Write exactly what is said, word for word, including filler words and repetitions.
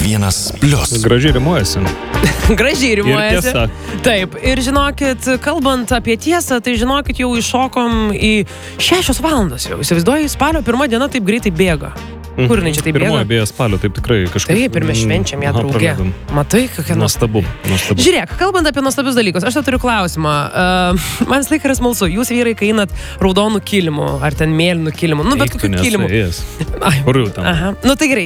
vienas plius. Gražiai rimuojasi. Gražiai rimuojasi. Ir tiesa. Taip, ir žinokit, kalbant apie tiesą, tai žinokit, jau iššokom į šešios valandos jau. Įsivaizduoju, spalio pirma diena taip greitai bėga. Kur jinai čia taip bėga? Pirmoji beje spalio, taip tikrai kažkaip. Taip, ir mes švenčiam ją draugė. Matai, kokia nuostabu. nuostabu. Žiūrėk, kalbant apie nuostabius dalykus, aš tau turiu klausimą. Uh, man vis laik yra smalsu, jūs vyrai, kai einat raudonų kilimų, ar ten mėlynų kilimų, nu bet kokių kilimų. Kuriu tam. Aha. Nu tai gerai,